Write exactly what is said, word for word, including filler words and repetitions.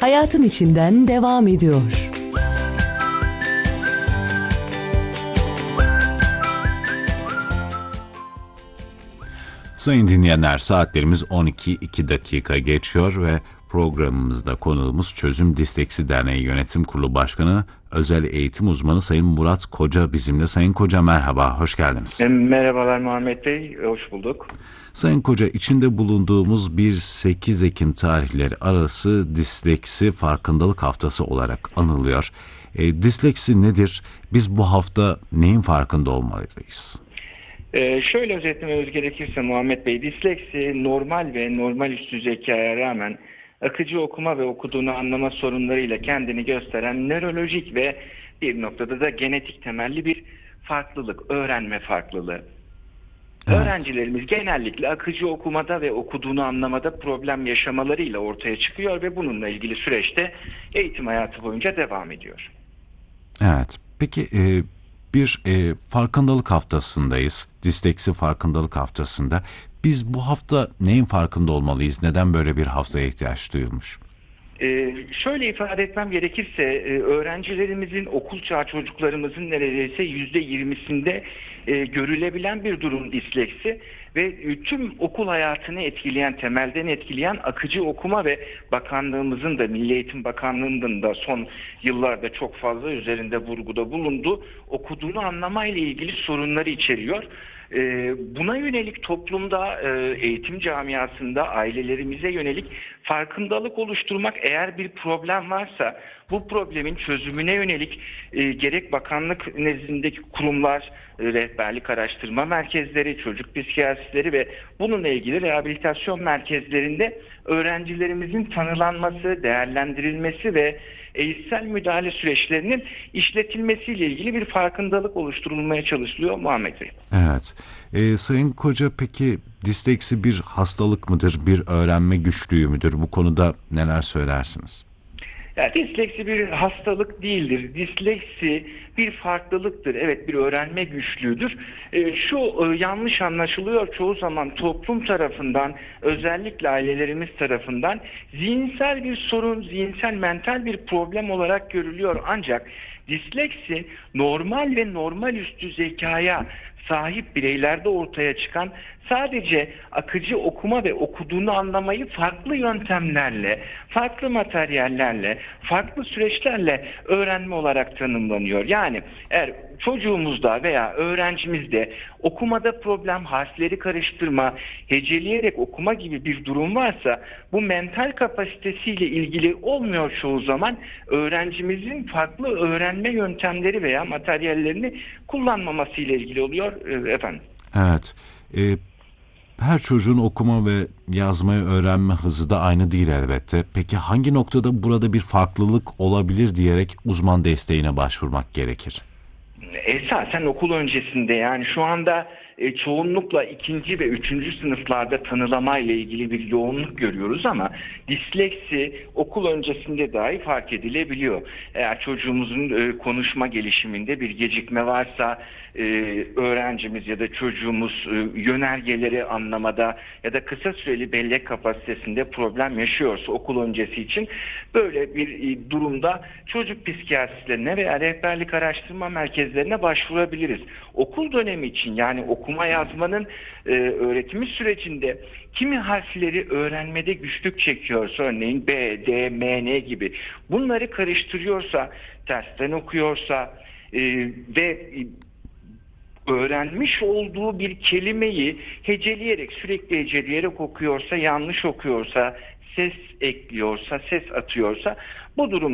hayatın içinden devam ediyor. Sayın dinleyenler, saatlerimiz on iki iki dakika geçiyor ve programımızda konuğumuz Çözüm Disleksi Derneği Yönetim Kurulu Başkanı, özel eğitim uzmanı Sayın Murat Koca bizimle. Sayın Koca, merhaba, hoş geldiniz. Merhabalar Muhammed Bey, hoş bulduk. Sayın Koca, içinde bulunduğumuz bir sekiz Ekim tarihleri arası disleksi farkındalık haftası olarak anılıyor. E, disleksi nedir? Biz bu hafta neyin farkında olmalıyız? Ee, şöyle özetlememiz gerekirse Muhammed Bey, disleksi normal ve normal üstü zekaya rağmen akıcı okuma ve okuduğunu anlama sorunlarıyla kendini gösteren nörolojik ve bir noktada da genetik temelli bir farklılık, öğrenme farklılığı. Evet. Öğrencilerimiz genellikle akıcı okumada ve okuduğunu anlamada problem yaşamalarıyla ortaya çıkıyor ve bununla ilgili süreçte eğitim hayatı boyunca devam ediyor. Evet, peki e, bir e, farkındalık haftasındayız, disleksi farkındalık haftasında. Biz bu hafta neyin farkında olmalıyız? Neden böyle bir haftaya ihtiyaç duyulmuş? Ee, şöyle ifade etmem gerekirse e, öğrencilerimizin, okul çağı çocuklarımızın neredeyse yüzde yirmisinde e, görülebilen bir durum disleksi ve e, tüm okul hayatını etkileyen, temelden etkileyen akıcı okuma ve bakanlığımızın da, Milli Eğitim Bakanlığı'nın da son yıllarda çok fazla üzerinde vurguda bulunduğu okuduğunu anlamayla ilgili sorunları içeriyor. Buna yönelik toplumda, eğitim camiasında ailelerimize yönelik farkındalık oluşturmak, eğer bir problem varsa bu problemin çözümüne yönelik gerek bakanlık nezdindeki kurumlar, rehberlik araştırma merkezleri, çocuk psikiyatristleri ve bununla ilgili rehabilitasyon merkezlerinde öğrencilerimizin tanılanması, değerlendirilmesi ve eğitsel müdahale süreçlerinin işletilmesiyle ilgili bir farkındalık oluşturulmaya çalışılıyor Muhammed Bey. Evet. Ee, Sayın Koca, peki disleksi bir hastalık mıdır, bir öğrenme güçlüğü müdür? Bu konuda neler söylersiniz? Yani disleksi bir hastalık değildir. Disleksi bir farklılıktır. Evet, bir öğrenme güçlüğüdür. E, şu e, yanlış anlaşılıyor çoğu zaman toplum tarafından, özellikle ailelerimiz tarafından zihinsel bir sorun, zihinsel mental bir problem olarak görülüyor. Ancak disleksi normal ve normal üstü zekaya sahip bireylerde ortaya çıkan, sadece akıcı okuma ve okuduğunu anlamayı farklı yöntemlerle, farklı materyallerle, farklı süreçlerle öğrenme olarak tanımlanıyor. Yani eğer çocuğumuzda veya öğrencimizde okumada problem, harfleri karıştırma, heceleyerek okuma gibi bir durum varsa bu mental kapasitesiyle ilgili olmuyor çoğu zaman. Öğrencimizin farklı öğrenme yöntemleri veya materyallerini kullanmaması ile ilgili oluyor efendim. Evet. Ee, her çocuğun okuma ve yazmayı öğrenme hızı da aynı değil elbette. Peki hangi noktada burada bir farklılık olabilir diyerek uzman desteğine başvurmak gerekir? Esasen okul öncesinde, yani şu anda e, çoğunlukla ikinci ve üçüncü sınıflarda tanılama ile ilgili bir yoğunluk görüyoruz ama disleksi okul öncesinde dahi fark edilebiliyor. Eğer çocuğumuzun e, konuşma gelişiminde bir gecikme varsa, e, öğrencimiz ya da çocuğumuz e, yönergeleri anlamada ya da kısa süreli bellek kapasitesinde problem yaşıyorsa okul öncesi için böyle bir e, durumda çocuk psikiyatristlerine veya rehberlik araştırma merkezlerine başvurabiliriz. Okul dönemi için, yani okuma yazmanın e, öğretimi sürecinde kimi harfleri öğrenmede güçlük çekiyorsa, örneğin B, D, M, N gibi bunları karıştırıyorsa, tersten okuyorsa e, ve e, öğrenmiş olduğu bir kelimeyi heceleyerek, sürekli heceleyerek okuyorsa, yanlış okuyorsa, ses ekliyorsa, ses atıyorsa bu durum